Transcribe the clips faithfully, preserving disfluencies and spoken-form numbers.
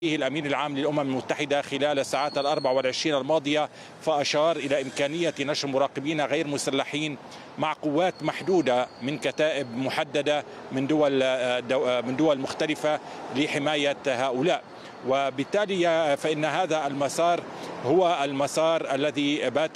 الأمين العام للأمم المتحدة خلال الساعات الأربع والعشرين الماضية، فأشار إلى إمكانية نشر مراقبين غير مسلحين مع قوات محدودة من كتائب محددة من دول من دول مختلفة لحماية هؤلاء. وبالتالي فإن هذا المسار هو المسار الذي بات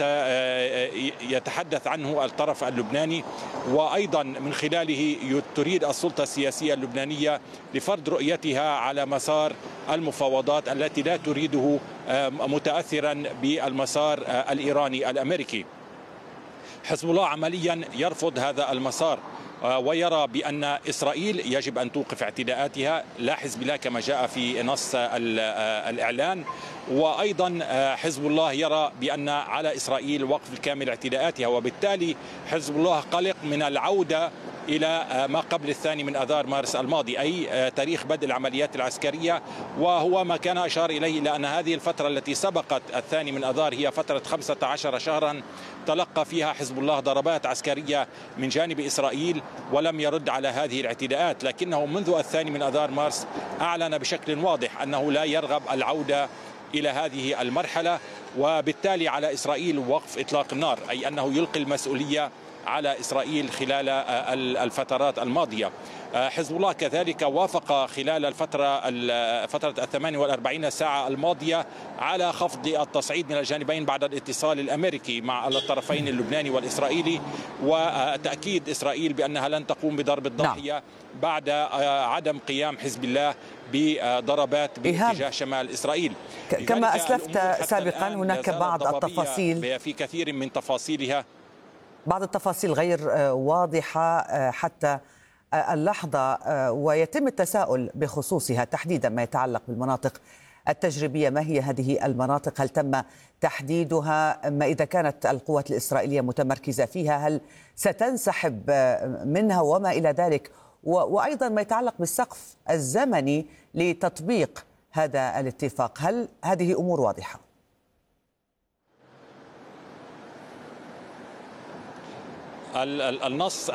يتحدث عنه الطرف اللبناني، وأيضا من خلاله تريد السلطة السياسية اللبنانية لفرض رؤيتها على مسار المفاوضات التي لا تريده متأثرا بالمسار الإيراني الأمريكي. حزب الله عمليا يرفض هذا المسار ويرى بأن إسرائيل يجب أن توقف اعتداءاتها، لا حزب الله كما جاء في نص الإعلان. وأيضا حزب الله يرى بأن على إسرائيل وقف كامل اعتداءاتها، وبالتالي حزب الله قلق من العودة إلى ما قبل الثاني من أذار مارس الماضي، أي تاريخ بدء العمليات العسكرية. وهو ما كان أشار إليه، لأن هذه الفترة التي سبقت الثاني من أذار هي فترة خمسة عشر شهرا تلقى فيها حزب الله ضربات عسكرية من جانب إسرائيل ولم يرد على هذه الاعتداءات، لكنه منذ الثاني من أذار مارس أعلن بشكل واضح أنه لا يرغب العودة إلى هذه المرحلة، وبالتالي على إسرائيل وقف إطلاق النار، أي أنه يلقي المسؤولية على إسرائيل خلال الفترات الماضية. حزب الله كذلك وافق خلال الفترة فترة الثمانية والأربعين ساعة الماضية على خفض التصعيد من الجانبين بعد الاتصال الأمريكي مع الطرفين اللبناني والإسرائيلي، وتأكيد إسرائيل بأنها لن تقوم بضرب الضاحية بعد عدم قيام حزب الله بضربات باتجاه شمال إسرائيل. كما أسلفت سابقا هناك بعض التفاصيل في كثير من تفاصيلها بعض التفاصيل غير واضحة حتى اللحظة، ويتم التساؤل بخصوصها تحديدا ما يتعلق بالمناطق التجريبية. ما هي هذه المناطق؟ هل تم تحديدها؟ ما إذا كانت القوات الإسرائيلية متمركزة فيها هل ستنسحب منها وما إلى ذلك؟ وأيضا ما يتعلق بالسقف الزمني لتطبيق هذا الاتفاق، هل هذه أمور واضحة؟ النص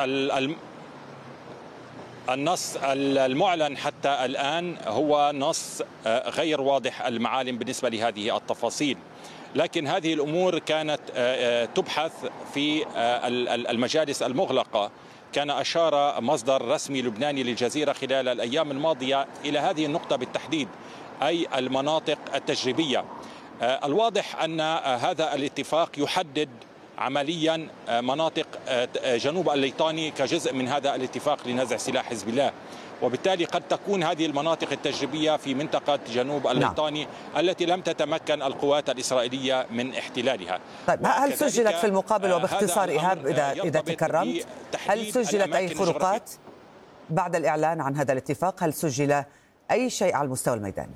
النص المعلن حتى الآن هو نص غير واضح المعالم بالنسبة لهذه التفاصيل، لكن هذه الأمور كانت تبحث في المجالس المغلقة. كان أشار مصدر رسمي لبناني للجزيرة خلال الأيام الماضية إلى هذه النقطة بالتحديد، أي المناطق التجريبية. الواضح أن هذا الاتفاق يحدد عمليا مناطق جنوب الليطاني كجزء من هذا الاتفاق لنزع سلاح حزب الله، وبالتالي قد تكون هذه المناطق التجريبية في منطقة جنوب الليطاني نعم. التي لم تتمكن القوات الإسرائيلية من احتلالها. طيب هل سجلت في المقابل وباختصار إيهاب إذا إذا تكرمت، هل سجلت أي فروقات بعد الإعلان عن هذا الاتفاق؟ هل سجل أي شيء على المستوى الميداني؟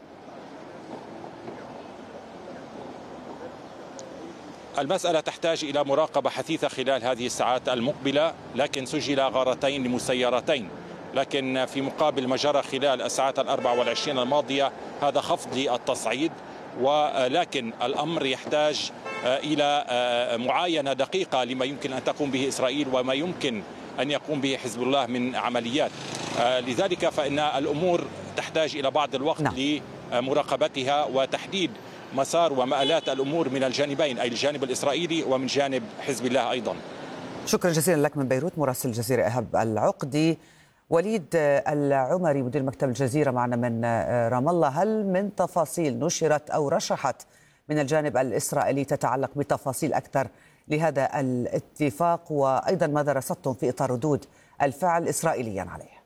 المسألة تحتاج إلى مراقبة حثيثة خلال هذه الساعات المقبلة، لكن سجل غارتين لمسيرتين، لكن في مقابل ما جرى خلال الساعات الأربع والعشرين الماضية هذا خفض للتصعيد، ولكن الأمر يحتاج إلى معاينة دقيقة لما يمكن أن تقوم به إسرائيل وما يمكن أن يقوم به حزب الله من عمليات. لذلك فإن الأمور تحتاج إلى بعض الوقت نعم. لمراقبتها وتحديد مسار ومآلات الأمور من الجانبين، أي الجانب الإسرائيلي ومن جانب حزب الله أيضا. شكرا جزيلا لك من بيروت مراسل الجزيرة إيهاب العقدي. وليد العمري مدير مكتب الجزيرة معنا من رام الله، هل من تفاصيل نشرت أو رشحت من الجانب الإسرائيلي تتعلق بتفاصيل أكثر لهذا الاتفاق، وأيضا ماذا رصدتم في إطار ردود الفعل إسرائيليا عليه؟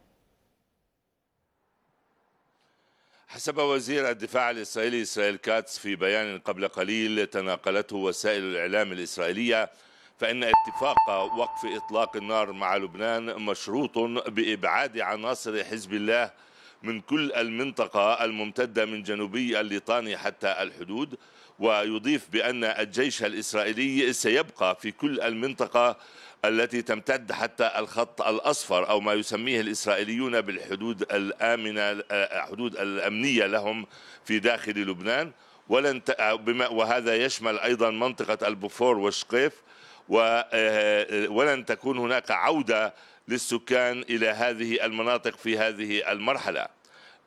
حسب وزير الدفاع الإسرائيلي إسرائيل كاتس في بيان قبل قليل تناقلته وسائل الإعلام الإسرائيلية، فإن اتفاق وقف إطلاق النار مع لبنان مشروط بإبعاد عناصر حزب الله من كل المنطقة الممتدة من جنوبي الليطاني حتى الحدود، ويضيف بأن الجيش الإسرائيلي سيبقى في كل المنطقة التي تمتد حتى الخط الأصفر أو ما يسميه الإسرائيليون بالحدود الآمنة، حدود الأمنية لهم في داخل لبنان، ولن وهذا يشمل أيضا منطقة البوفور والشقيف، ولن تكون هناك عودة للسكان إلى هذه المناطق في هذه المرحلة.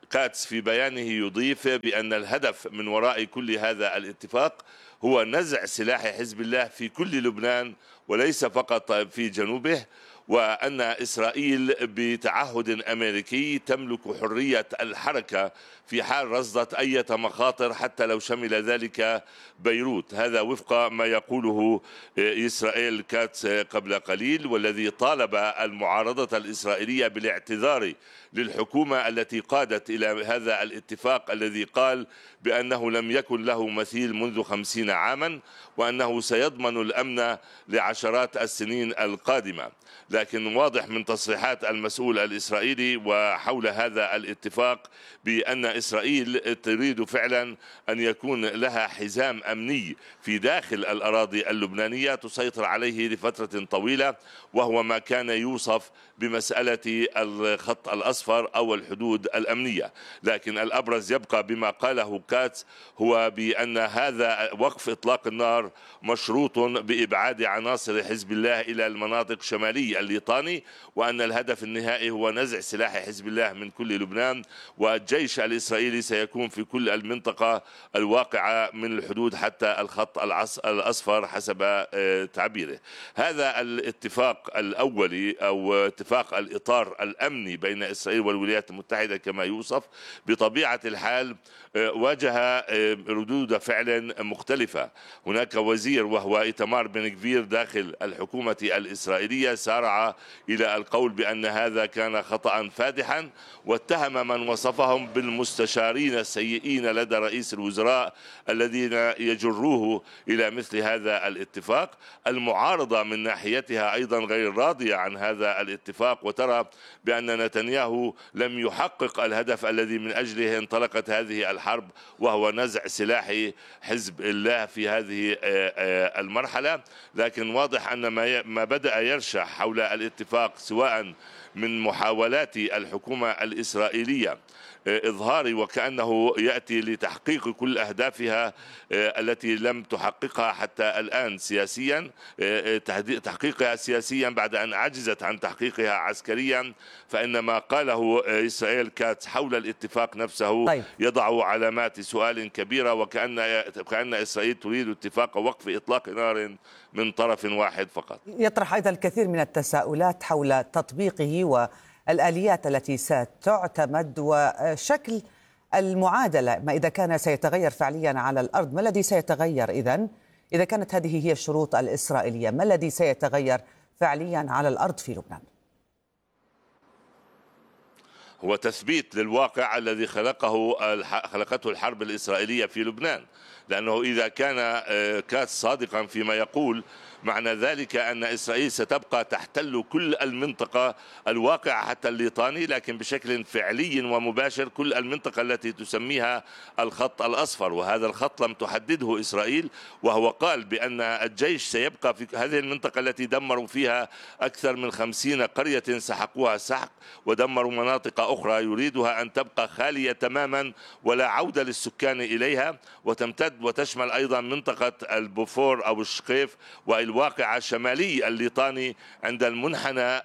كاتس في بيانه يضيف بأن الهدف من وراء كل هذا الاتفاق هو نزع سلاح حزب الله في كل لبنان وليس فقط في جنوبه، وأن إسرائيل بتعهد أمريكي تملك حرية الحركة في حال رصدت أي مخاطر حتى لو شمل ذلك بيروت. هذا وفق ما يقوله إسرائيل كاتس قبل قليل، والذي طالب المعارضة الإسرائيلية بالاعتذار للحكومة التي قادت إلى هذا الاتفاق الذي قال بأنه لم يكن له مثيل منذ خمسين عاما، وأنه سيضمن الأمن لعشرات السنين القادمة. لكن واضح من تصريحات المسؤول الإسرائيلي وحول هذا الاتفاق بأن إسرائيل تريد فعلا أن يكون لها حزام أمني في داخل الأراضي اللبنانية تسيطر عليه لفترة طويلة، وهو ما كان يوصف بمسألة الخط الأصفر أو الحدود الأمنية. لكن الأبرز يبقى بما قاله كاتس، هو بأن هذا وقف إطلاق النار مشروط بإبعاد عناصر حزب الله إلى المناطق شمالي الليطاني، وأن الهدف النهائي هو نزع سلاح حزب الله من كل لبنان، والجيش الإسرائيلي سيكون في كل المنطقة الواقعة من الحدود حتى الخط الأصفر حسب تعبيره. هذا الاتفاق الأولي أو اتفاق الإطار الأمني بين إسرائيل والولايات المتحدة كما يوصف بطبيعة الحال واجه ردود فعل مختلفة. هناك وزير وهو إيتمار بن غفير داخل الحكومة الإسرائيلية سارع إلى القول بأن هذا كان خطأ فادحا، واتهم من وصفهم بالمستشارين السيئين لدى رئيس الوزراء الذين يجروه إلى مثل هذا الاتفاق. المعارضة من ناحيتها أيضا غير راضية عن هذا الاتفاق، وترى بأن نتنياهو لم يحقق الهدف الذي من أجله انطلقت هذه الحرب، وهو نزع سلاح حزب الله في هذه المرحلة. لكن واضح أن ما بدأ يرشح حول الاتفاق سواء من محاولات الحكومة الإسرائيلية إظهار وكأنه يأتي لتحقيق كل أهدافها التي لم تحققها حتى الآن سياسيا، تحقيقها سياسيا بعد أن عجزت عن تحقيقها عسكريا، فإن ما قاله إسرائيل كاتس حول الاتفاق نفسه طيب. يضع علامات سؤال كبيرة، وكأن كأن إسرائيل تريد اتفاق وقف إطلاق نار من طرف واحد فقط. يطرح أيضا الكثير من التساؤلات حول تطبيقه والآليات التي ستعتمد وشكل المعادلة، ما إذا كان سيتغير فعليا على الأرض، ما الذي سيتغير إذن إذا كانت هذه هي الشروط الإسرائيلية، ما الذي سيتغير فعليا على الأرض في لبنان؟ هو تثبيت للواقع الذي خلقه خلقته الحرب الإسرائيلية في لبنان، لأنه إذا كان كاتس صادقا فيما يقول معنى ذلك أن إسرائيل ستبقى تحتل كل المنطقة الواقعة حتى الليطاني، لكن بشكل فعلي ومباشر كل المنطقة التي تسميها الخط الأصفر، وهذا الخط لم تحدده إسرائيل. وهو قال بأن الجيش سيبقى في هذه المنطقة التي دمروا فيها أكثر من خمسين قرية سحقوها سحق، ودمروا مناطق أخرى يريدها أن تبقى خالية تماما ولا عودة للسكان إليها، وتمتد وتشمل أيضا منطقة البوفور أو الشقيف والواقع الشمالي الليطاني عند المنحنى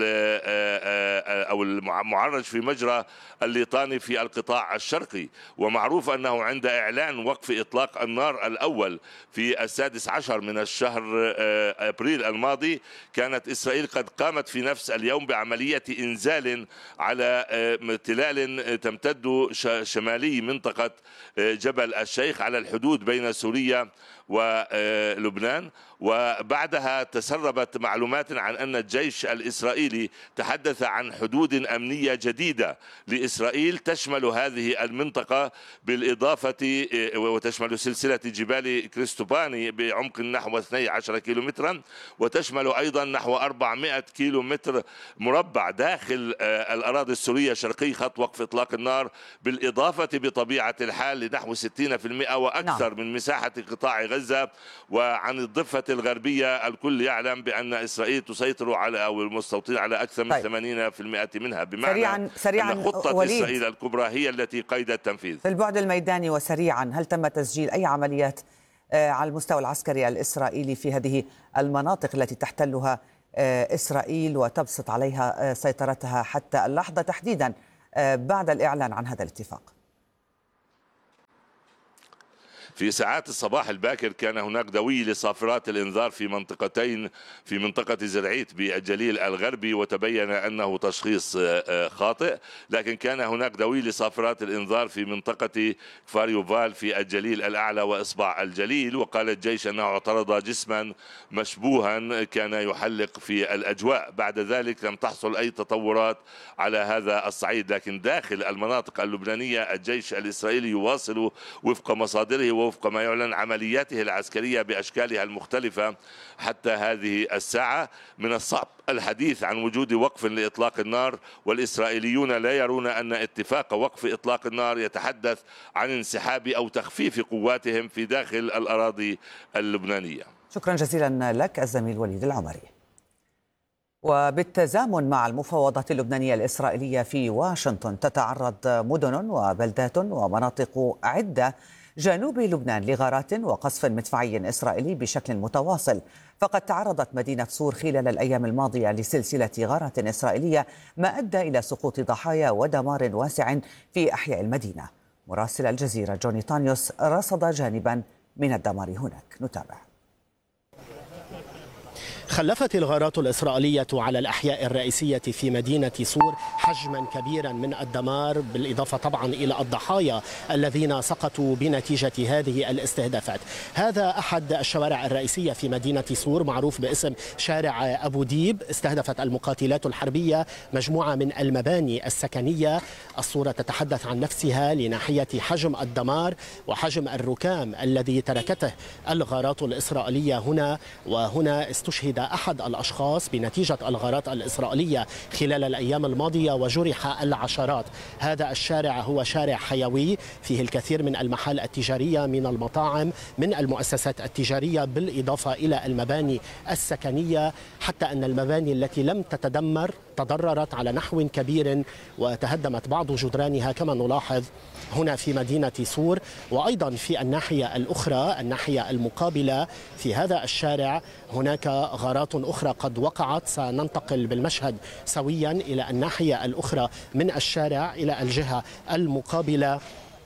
أو المعرج في مجرى الليطاني في القطاع الشرقي. ومعروف أنه عند إعلان وقف إطلاق النار الأول في السادس عشر من الشهر أبريل الماضي، كانت إسرائيل قد قامت في نفس اليوم بعملية إنزال على تلال تمتد شمالي منطقة جبل الشيخ على الحدود بين سوريا ولبنان. وبعدها تسربت معلومات عن أن الجيش الإسرائيلي تحدث عن حدود أمنية جديدة لإسرائيل تشمل هذه المنطقة، بالإضافة وتشمل سلسلة جبال كريستوباني بعمق نحو اثني عشر كيلومترا، وتشمل أيضا نحو أربعمائة كيلومتر مربع داخل الأراضي السورية شرقي خط وقف إطلاق النار، بالإضافة بطبيعة الحال لنحو ستين بالمئة وأكثر نعم. من مساحة قطاع غزة. وعن الضفة الغربية الكل يعلم بأن إسرائيل تسيطر على أو المستوطنين على أكثر من طيب. ثمانين بالمئة منها، بمعنى سريعا سريعا أن خطة وليد. إسرائيل الكبرى هي التي قيد التنفيذ. في البعد الميداني وسريعا، هل تم تسجيل أي عمليات على المستوى العسكري الإسرائيلي في هذه المناطق التي تحتلها إسرائيل وتبسط عليها سيطرتها حتى اللحظة، تحديدا بعد الإعلان عن هذا الاتفاق؟ في ساعات الصباح الباكر كان هناك دوي لصافرات الإنذار في منطقتين في منطقة زرعيت بالجليل الغربي، وتبين أنه تشخيص خاطئ، لكن كان هناك دوي لصافرات الإنذار في منطقة فاريوفال في الجليل الأعلى وإصبع الجليل. وقال الجيش أنه اعترض جسما مشبوها كان يحلق في الأجواء. بعد ذلك لم تحصل أي تطورات على هذا الصعيد، لكن داخل المناطق اللبنانية الجيش الإسرائيلي يواصل وفق مصادره وفق ما يعلن عملياته العسكرية بأشكالها المختلفة حتى هذه الساعة. من الصعب الحديث عن وجود وقف لإطلاق النار، والإسرائيليون لا يرون أن اتفاق وقف إطلاق النار يتحدث عن انسحاب أو تخفيف قواتهم في داخل الأراضي اللبنانية. شكرا جزيلا لك الزميل وليد العمري. وبالتزامن مع المفاوضات اللبنانية الإسرائيلية في واشنطن، تتعرض مدن وبلدات ومناطق عدة جنوب لبنان لغارات وقصف مدفعي إسرائيلي بشكل متواصل. فقد تعرضت مدينة صور خلال الأيام الماضية لسلسلة غارات إسرائيلية، ما أدى إلى سقوط ضحايا ودمار واسع في أحياء المدينة. مراسل الجزيرة جوني تانيوس رصد جانبا من الدمار هناك، نتابع. خلفت الغارات الإسرائيلية على الأحياء الرئيسية في مدينة صور حجما كبيرا من الدمار، بالإضافة طبعا إلى الضحايا الذين سقطوا بنتيجة هذه الاستهدافات. هذا أحد الشوارع الرئيسية في مدينة صور، معروف باسم شارع أبو ديب. استهدفت المقاتلات الحربية مجموعة من المباني السكنية. الصورة تتحدث عن نفسها لناحية حجم الدمار وحجم الركام الذي تركته الغارات الإسرائيلية هنا. وهنا استشهد أحد الأشخاص بنتيجة الغارات الإسرائيلية خلال الأيام الماضية وجرح العشرات. هذا الشارع هو شارع حيوي، فيه الكثير من المحال التجارية، من المطاعم، من المؤسسات التجارية، بالإضافة إلى المباني السكنية، حتى أن المباني التي لم تتدمر تضررت على نحو كبير وتهدمت بعض جدرانها كما نلاحظ هنا في مدينة صور. وأيضا في الناحية الأخرى، الناحية المقابلة في هذا الشارع، هناك غارات أخرى قد وقعت. سننتقل بالمشهد سويا إلى الناحية الأخرى من الشارع إلى الجهة المقابلة،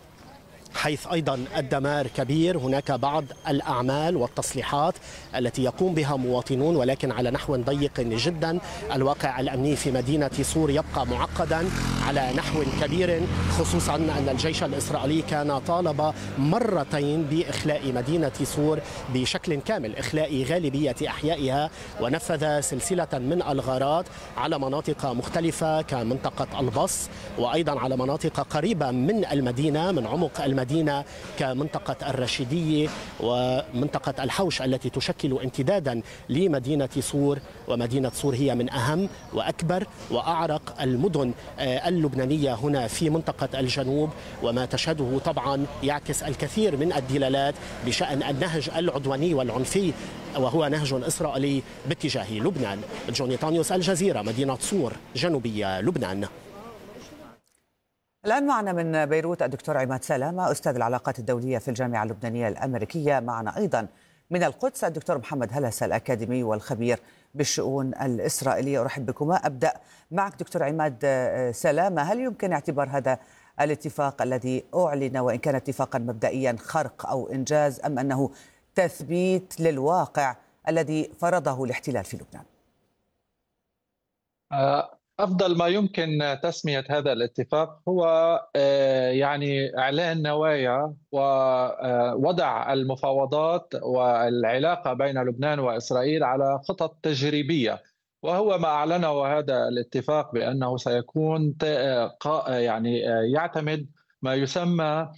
حيث أيضا الدمار كبير. هناك بعض الأعمال والتصليحات التي يقوم بها مواطنون، ولكن على نحو ضيق جدا. الواقع الأمني في مدينة صور يبقى معقدا على نحو كبير، خصوصا أن الجيش الإسرائيلي كان طالب مرتين بإخلاء مدينة صور بشكل كامل، إخلاء غالبية أحيائها، ونفذ سلسلة من الغارات على مناطق مختلفة كمنطقة البص، وأيضا على مناطق قريبة من المدينة، من عمق المدينة المدينة كمنطقة الرشيدية ومنطقة الحوش التي تشكل امتدادا لمدينة صور. ومدينة صور هي من أهم وأكبر وأعرق المدن اللبنانية هنا في منطقة الجنوب، وما تشهده طبعا يعكس الكثير من الدلالات بشأن النهج العدواني والعنفي، وهو نهج إسرائيلي باتجاه لبنان. جوني تانيوس، الجزيرة، مدينة صور، جنوبية لبنان. الآن معنا من بيروت الدكتور عماد سلامة، أستاذ العلاقات الدولية في الجامعة اللبنانية الأمريكية. معنا أيضا من القدس الدكتور محمد هلس، الأكاديمي والخبير بالشؤون الإسرائيلية. أرحب بكما. أبدأ معك دكتور عماد سلامة، هل يمكن اعتبار هذا الاتفاق الذي أعلن، وإن كان اتفاقا مبدئيا، خرق أو إنجاز، أم أنه تثبيت للواقع الذي فرضه الاحتلال في لبنان؟ أفضل ما يمكن تسمية هذا الاتفاق هو يعني إعلان نوايا ووضع المفاوضات والعلاقة بين لبنان وإسرائيل على خطط تجريبية، وهو ما أعلنه هذا الاتفاق بأنه سيكون يعني يعتمد ما يسمى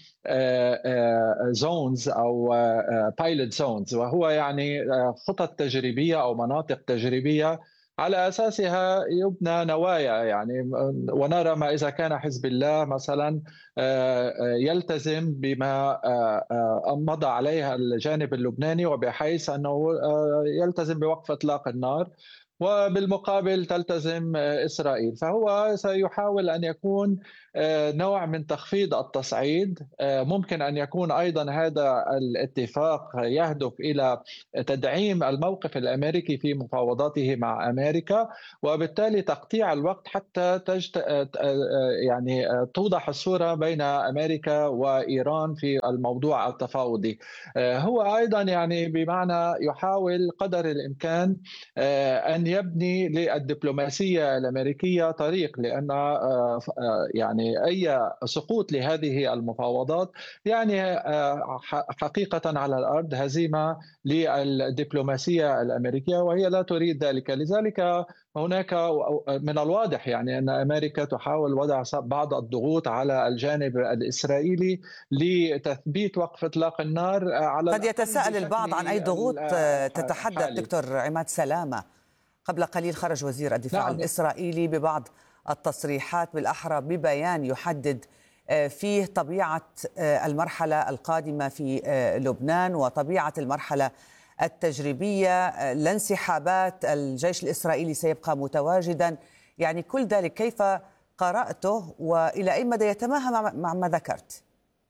زونز أو بايلوت زونز، وهو يعني خطط تجريبية أو مناطق تجريبية على أساسها يبنى نوايا، يعني ونرى ما إذا كان حزب الله مثلا يلتزم بما مضى عليها الجانب اللبناني، وبحيث أنه يلتزم بوقف إطلاق النار، وبالمقابل تلتزم إسرائيل. فهو سيحاول أن يكون نوع من تخفيض التصعيد. ممكن أن يكون أيضا هذا الاتفاق يهدف إلى تدعيم الموقف الأمريكي في مفاوضاته مع أمريكا، وبالتالي تقطيع الوقت حتى تجت... يعني توضح الصورة بين أمريكا وإيران في الموضوع التفاوضي. هو أيضا يعني بمعنى يحاول قدر الإمكان أن يبني للدبلوماسية الأمريكية طريق، لأن يعني أي سقوط لهذه المفاوضات يعني حقيقة على الأرض هزيمة للدبلوماسية الأمريكية، وهي لا تريد ذلك. لذلك هناك من الواضح يعني أن أمريكا تحاول وضع بعض الضغوط على الجانب الإسرائيلي لتثبيت وقف إطلاق النار. على قد يتساءل البعض عن أي ضغوط تتحدث دكتور عماد سلامة. قبل قليل خرج وزير الدفاع نعم. الإسرائيلي ببعض التصريحات، بالأحرى ببيان يحدد فيه طبيعة المرحلة القادمة في لبنان وطبيعة المرحلة التجريبية. لانسحابات الجيش الإسرائيلي سيبقى متواجدا، يعني كل ذلك كيف قرأته وإلى أي مدى يتماهى مع ما ذكرت؟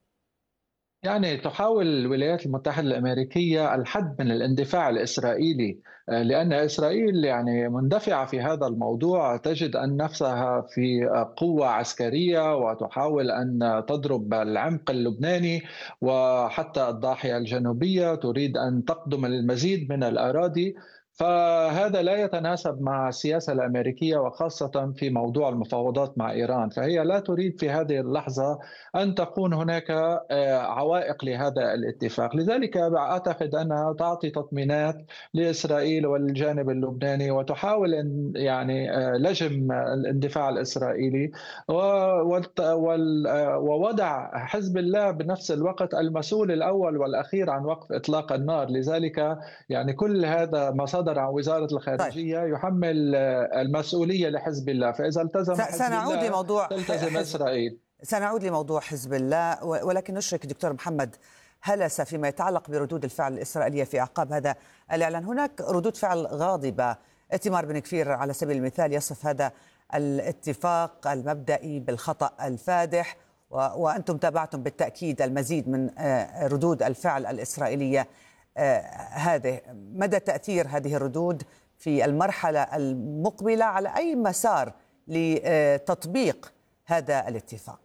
يعني تحاول الولايات المتحدة الأمريكية الحد من الاندفاع الإسرائيلي، لأن إسرائيل يعني مندفعة في هذا الموضوع، تجد أن نفسها في قوة عسكرية وتحاول أن تضرب العمق اللبناني وحتى الضاحية الجنوبية، تريد أن تقدم المزيد من الأراضي. فهذا لا يتناسب مع السياسة الأمريكية، وخاصة في موضوع المفاوضات مع إيران. فهي لا تريد في هذه اللحظة أن تكون هناك عوائق لهذا الاتفاق. لذلك أعتقد أنها تعطي تطمينات لإسرائيل والجانب اللبناني، وتحاول أن يعني لجم الاندفاع الإسرائيلي ووضع حزب الله بنفس الوقت المسؤول الأول والأخير عن وقف إطلاق النار. لذلك يعني كل هذا ما صدر عن وزارة الخارجية طيب. يحمل المسؤولية لحزب الله، فإذا التزم حزب سنعود الله لموضوع تلتزم إسرائيل. سنعود لموضوع حزب الله، ولكن نشرك دكتور محمد هلس فيما يتعلق بردود الفعل الإسرائيلية في أعقاب هذا الإعلان. هناك ردود فعل غاضبة. إتمار بن كفير على سبيل المثال يصف هذا الاتفاق المبدئي بالخطأ الفادح، وأنتم تابعتم بالتأكيد المزيد من ردود الفعل الإسرائيلية. هذه مدى تأثير هذه الردود في المرحلة المقبلة على أي مسار لتطبيق هذا الاتفاق؟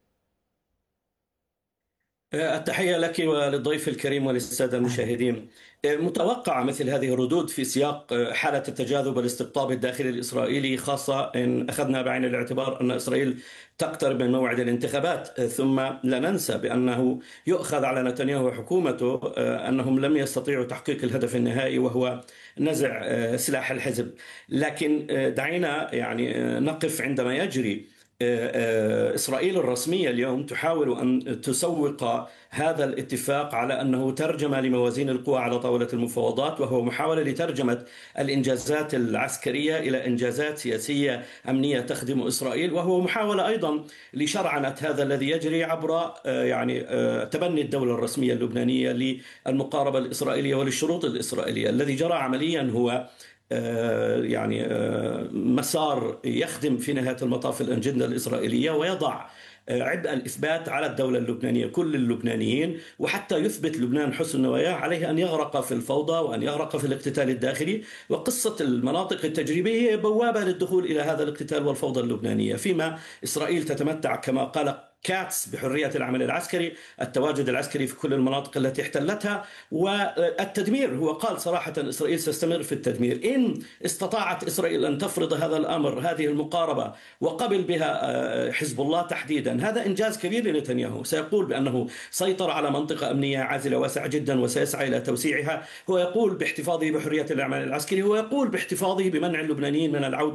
التحية لك وللضيف الكريم وللسادة المشاهدين. متوقع مثل هذه الردود في سياق حالة التجاذب والاستقطاب الداخلي الإسرائيلي، خاصة إن أخذنا بعين الاعتبار أن إسرائيل تقترب من موعد الانتخابات. ثم لا ننسى بأنه يؤخذ على نتنياهو وحكومته أنهم لم يستطيعوا تحقيق الهدف النهائي وهو نزع سلاح الحزب. لكن دعينا يعني نقف عندما يجري. إسرائيل الرسمية اليوم تحاول أن تسوق هذا الاتفاق على أنه ترجمة لموازين القوى على طاولة المفاوضات، وهو محاولة لترجمة الإنجازات العسكرية إلى إنجازات سياسية أمنية تخدم إسرائيل، وهو محاولة أيضا لشرعنة هذا الذي يجري عبر يعني تبني الدولة الرسمية اللبنانية للمقاربة الإسرائيلية وللشروط الإسرائيلية. الذي جرى عمليا هو يعني مسار يخدم في نهاية المطاف الأجندة الإسرائيلية، ويضع عبء الإثبات على الدولة اللبنانية. كل اللبنانيين، وحتى يثبت لبنان حسن نواياه، عليه أن يغرق في الفوضى وأن يغرق في الاقتتال الداخلي. وقصة المناطق التجريبية هي بوابة للدخول إلى هذا الاقتتال والفوضى اللبنانية، فيما إسرائيل تتمتع كما قال كاتس بحرية العمل العسكري، التواجد العسكري في كل المناطق التي احتلتها، والتدمير. هو قال صراحة إسرائيل ستستمر في التدمير. إن استطاعت إسرائيل أن تفرض هذا الأمر، هذه المقاربة، وقبل بها حزب الله تحديدا، هذا إنجاز كبير لنتنياهو. سيقول بأنه سيطر على منطقة أمنية عازلة واسعة جدا وسيسعى إلى توسيعها. هو يقول باحتفاظه بحرية العمل العسكري، هو يقول باحتفاظه بمنع اللبنانيين من العودة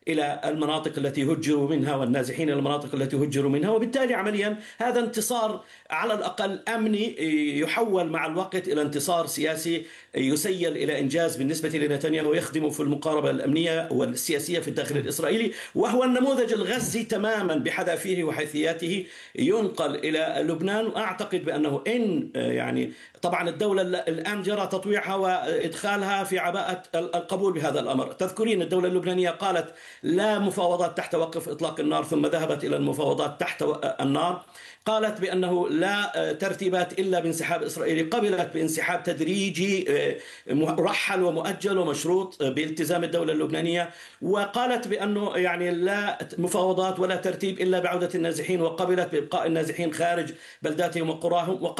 إلى المناطق التي هجروا منها والنازحين إلى المناطق التي هجروا منها، وبالتالي عمليا هذا انتصار على الأقل أمني يحول مع الوقت إلى انتصار سياسي يسيل إلى إنجاز بالنسبة لنتنياهو يخدم في المقاربة الأمنية والسياسية في الداخل الإسرائيلي، وهو النموذج الغزي تماما بحذافيره وحيثياته ينقل إلى لبنان. وأعتقد بأنه إن يعني طبعا الدولة الآن جرى تطويعها وإدخالها في عباءة القبول بهذا الأمر. تذكرين الدولة اللبنانية قالت لا مفاوضات تحت وقف إطلاق النار، ثم ذهبت إلى المفاوضات تحت النار. قالت بأنه لا ترتيبات إلا بانسحاب إسرائيلي، قبلت بانسحاب تدريجي مرحل ومؤجل ومشروط بالتزام الدولة اللبنانية، وقالت بأنه يعني لا مفاوضات ولا ترتيب إلا بعودة النازحين، وقبلت بإبقاء النازحين خارج بلداتهم وقراهم.